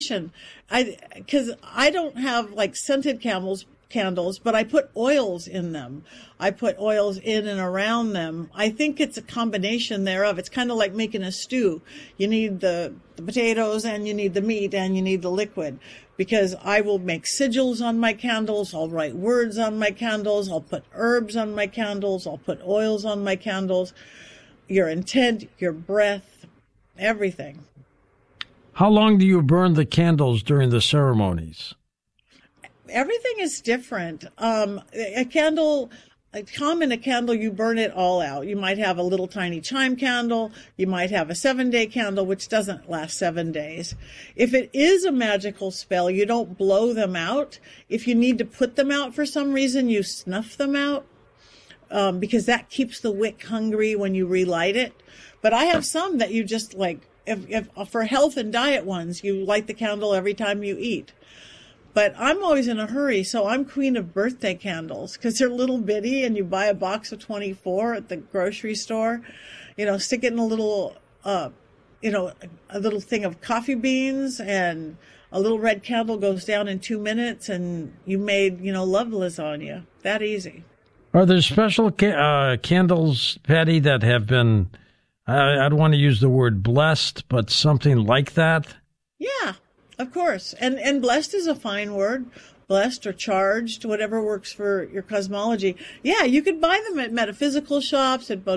Because I don't have like scented candles, but I put oils in them. I put oils in and around them. I think it's a combination thereof. It's kind of like making a stew. You need the potatoes, and you need the meat, and you need the liquid. Because I will make sigils on my candles. I'll write words on my candles. I'll put herbs on my candles. I'll put oils on my candles. Your intent, your breath, everything. How long do you burn the candles during the ceremonies? Everything is different. A candle, you burn it all out. You might have a little tiny chime candle. You might have a 7-day candle, which doesn't last 7 days. If it is a magical spell, you don't blow them out. If you need to put them out for some reason, you snuff them out, because that keeps the wick hungry when you relight it. But I have some that you just like, if for health and diet ones, you light the candle every time you eat. But I'm always in a hurry, so I'm queen of birthday candles because they're little bitty, and you buy a box of 24 at the grocery store. Stick it in a little, a little thing of coffee beans, and a little red candle goes down in 2 minutes, and you made, love lasagna. That easy. Are there special candles, Patty, that have been, I don't want to use the word blessed, but something like that? Yeah. Of course. And blessed is a fine word. Blessed or charged, whatever works for your cosmology. Yeah, you could buy them at metaphysical shops, at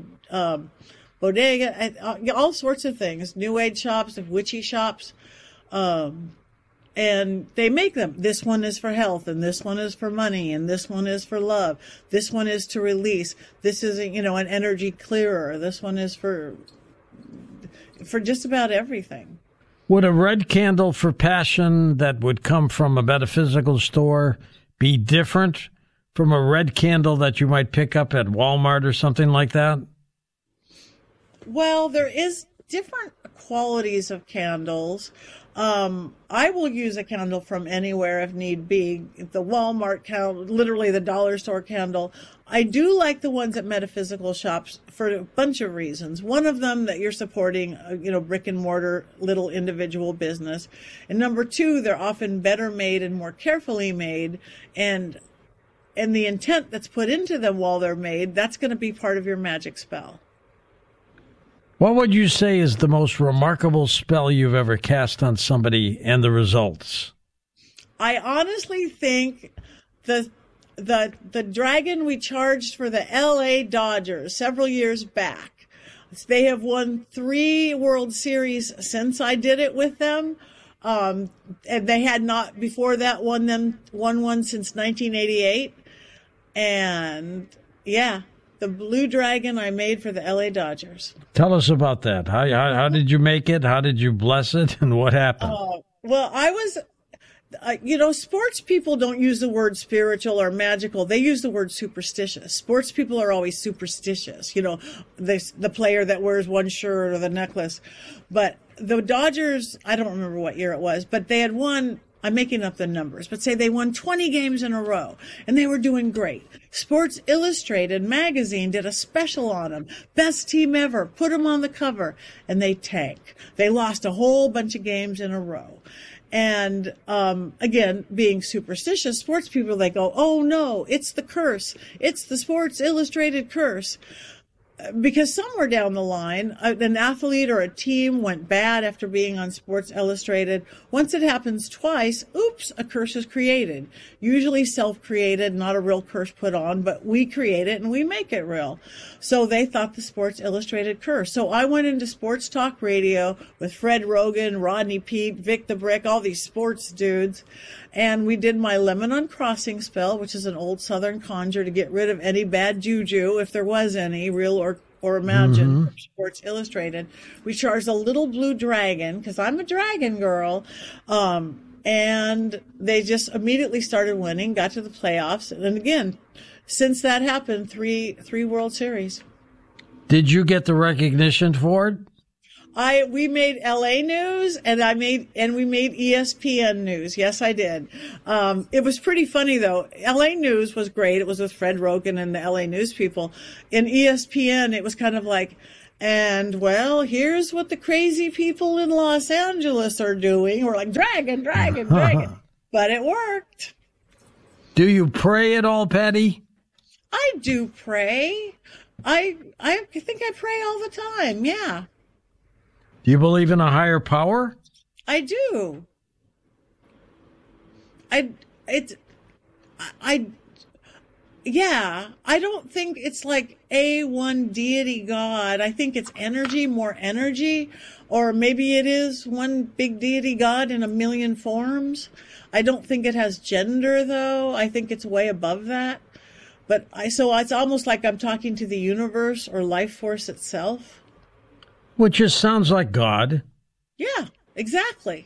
bodega, all sorts of things. New Age shops, witchy shops. And they make them. This one is for health, and this one is for money, and this one is for love. This one is to release. This is, an energy clearer. This one is for just about everything. Would a red candle for passion that would come from a metaphysical store be different from a red candle that you might pick up at Walmart or something like that? Well, there is different qualities of candles. I will use a candle from anywhere if need be. The Walmart candle, literally the dollar store candle. I do like the ones at metaphysical shops for a bunch of reasons. One of them, that you're supporting, brick and mortar little individual business. And number two, they're often better made and more carefully made. And the intent that's put into them while they're made, that's going to be part of your magic spell. What would you say is the most remarkable spell you've ever cast on somebody and the results? I honestly think the dragon we charged for the LA Dodgers several years back. They have won 3 World Series since I did it with them. And they had not before that won one since 1988. And yeah. The blue dragon I made for the LA Dodgers. Tell us about that. How did you make it? How did you bless it? And what happened? Well, I was, sports people don't use the word spiritual or magical. They use the word superstitious. Sports people are always superstitious. The player that wears one shirt or the necklace. But the Dodgers, I don't remember what year it was, but they had won. I'm making up the numbers, but say they won 20 games in a row, and they were doing great. Sports Illustrated magazine did a special on them. Best team ever. Put them on the cover, and they tank. They lost a whole bunch of games in a row. And again, being superstitious, sports people, they go, oh, no, it's the curse. It's the Sports Illustrated curse. Because somewhere down the line, an athlete or a team went bad after being on Sports Illustrated. Once it happens twice, oops, a curse is created. Usually self-created, not a real curse put on, but we create it and we make it real. So they thought the Sports Illustrated curse. So I went into sports talk radio with Fred Rogan, Rodney Peete, Vic the Brick, all these sports dudes. And we did my lemon uncrossing spell, which is an old Southern conjure to get rid of any bad juju, if there was any, real or imagined, from Sports Illustrated. We charged a little blue dragon, because I'm a dragon girl, and they just immediately started winning, got to the playoffs. And again, since that happened, three World Series. Did you get the recognition for it? We made LA news and we made ESPN news. Yes, I did. It was pretty funny though. LA news was great. It was with Fred Rogan and the LA news people. In ESPN, it was kind of like, And, well, here's what the crazy people in Los Angeles are doing. We're like, dragon, dragon, dragon. But it worked. Do you pray at all, Patty? I do pray. I think I pray all the time, yeah. Do you believe in a higher power? I do. Yeah, I don't think it's like one deity God. I think it's energy, more energy, or maybe it is one big deity God in a million forms. I don't think it has gender, though. I think it's way above that. But so it's almost like I'm talking to the universe or life force itself. Which just sounds like God. Yeah, exactly.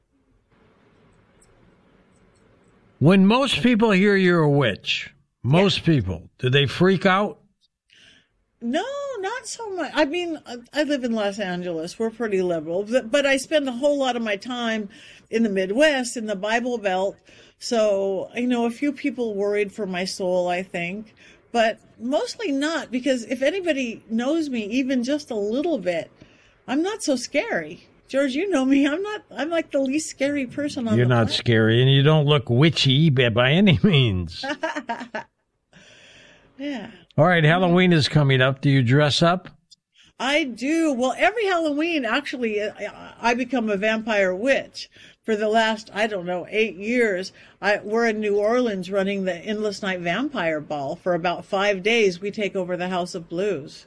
When most people hear you're a witch, most people, do they freak out? No, not so much. I mean, I live in Los Angeles. We're pretty liberal, but I spend a whole lot of my time in the Midwest, in the Bible Belt. So, a few people worried for my soul, I think, but mostly not, because if anybody knows me even just a little bit, I'm not so scary. George, you know me. I'm like the least scary person on the planet. You're not scary, and you don't look witchy by any means. Yeah. All right, Halloween is coming up. Do you dress up? I do. Well, every Halloween, actually, I become a vampire witch. For the last, 8 years, we're in New Orleans running the Endless Night Vampire Ball. For about 5 days, we take over the House of Blues.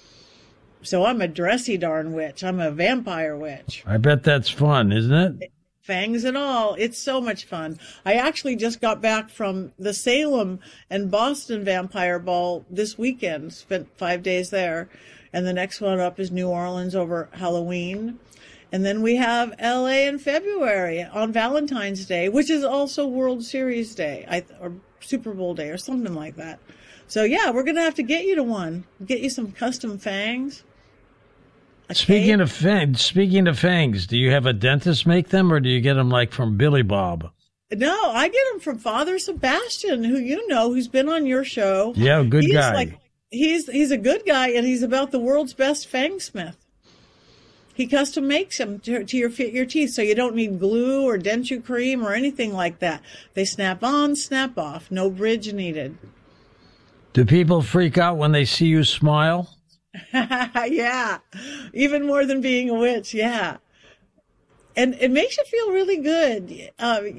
So I'm a dressy darn witch. I'm a vampire witch. I bet that's fun, isn't it? Fangs and all. It's so much fun. I actually just got back from the Salem and Boston Vampire Ball this weekend. Spent 5 days there. And the next one up is New Orleans over Halloween. And then we have LA in February on Valentine's Day, which is also World Series Day, or Super Bowl Day or something like that. So, yeah, we're going to have to get you to one. Get you some custom fangs. Speaking of fangs, do you have a dentist make them, or do you get them like from Billy Bob? No, I get them from Father Sebastian, who who's been on your show. Yeah, good guy. He's a good guy, and he's about the world's best fangsmith. He custom makes them to fit your teeth, so you don't need glue or denture cream or anything like that. They snap on, snap off, no bridge needed. Do people freak out when they see you smile? Yeah, even more than being a witch, yeah. And it makes you feel really good.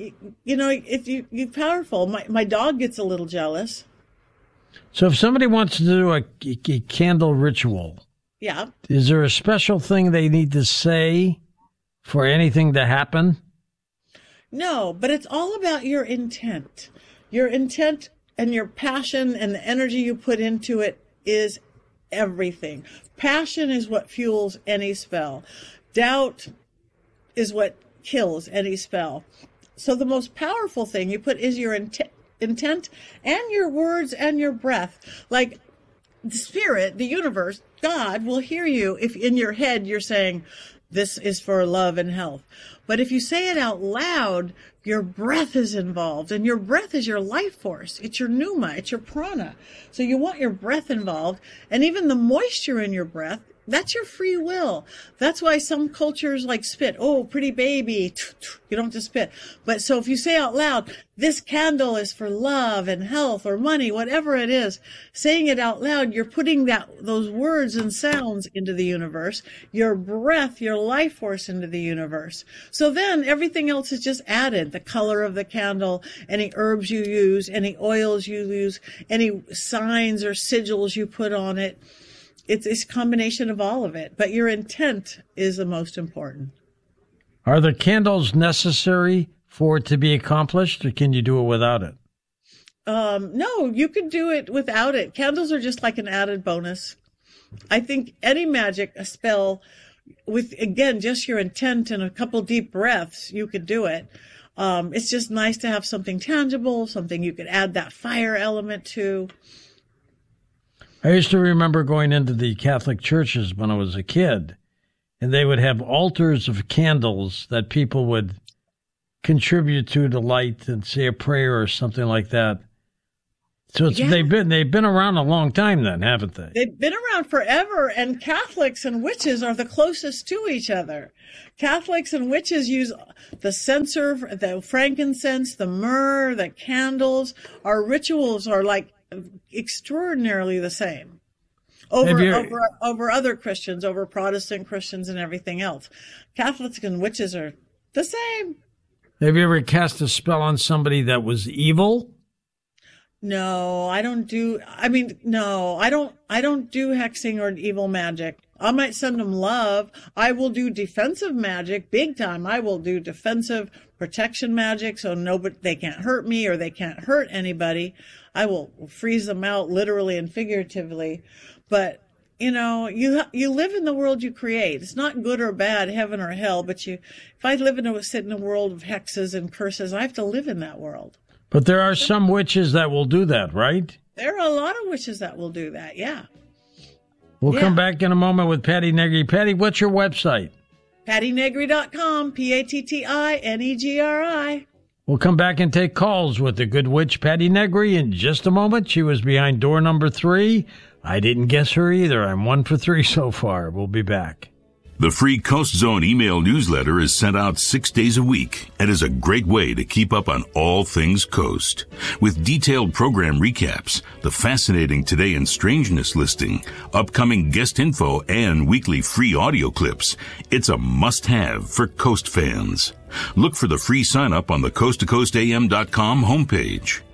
If you're powerful. My dog gets a little jealous. So if somebody wants to do a candle ritual, yeah, is there a special thing they need to say for anything to happen? No, but it's all about your intent. Your intent and your passion and the energy you put into it is everything. Passion is what fuels any spell. Doubt is what kills any spell. So the most powerful thing you put is your intent and your words and your breath. Like the spirit, the universe, God will hear you if in your head you're saying, this is for love and health. But if you say it out loud, your breath is involved, and your breath is your life force. It's your pneuma, it's your prana. So you want your breath involved, and even the moisture in your breath, that's your free will. That's why some cultures like spit. Oh, pretty baby. You don't have to spit. But so if you say out loud, this candle is for love and health or money, whatever it is, saying it out loud, you're putting those words and sounds into the universe, your breath, your life force into the universe. So then everything else is just added. The color of the candle, any herbs you use, any oils you use, any signs or sigils you put on it. It's a combination of all of it, but your intent is the most important. Are the candles necessary for it to be accomplished, or can you do it without it? No, you can do it without it. Candles are just like an added bonus. I think any magic, a spell, with, again, just your intent and a couple deep breaths, you could do it. It's just nice to have something tangible, something you could add that fire element to. I used to remember going into the Catholic churches when I was a kid, and they would have altars of candles that people would contribute to light and say a prayer or something like that. So they've been around a long time then, haven't they? They've been around forever, and Catholics and witches are the closest to each other. Catholics and witches use the censer, the frankincense, the myrrh, the candles. Our rituals are like extraordinarily the same over other Christians, over Protestant Christians and everything else. Catholics and witches are the same. Have you ever cast a spell on somebody that was evil? No, I don't do hexing or evil magic. I might send them love. I will do defensive magic big time. I will do defensive protection magic so they can't hurt me or they can't hurt anybody. I will freeze them out literally and figuratively. But, you live in the world you create. It's not good or bad, heaven or hell, but if I sit in a world of hexes and curses, I have to live in that world. But there are some witches that will do that, right? There are a lot of witches that will do that, yeah. We'll come back in a moment with Patti Negri. Patti, what's your website? PattiNegri.com, PattiNegri. We'll come back and take calls with the good witch Patti Negri in just a moment. She was behind door number 3. I didn't guess her either. I'm 1 for 3 so far. We'll be back. The free Coast Zone email newsletter is sent out 6 days a week and is a great way to keep up on all things Coast. With detailed program recaps, the fascinating Today in Strangeness listing, upcoming guest info, and weekly free audio clips, it's a must-have for Coast fans. Look for the free sign-up on the coasttocoastam.com homepage.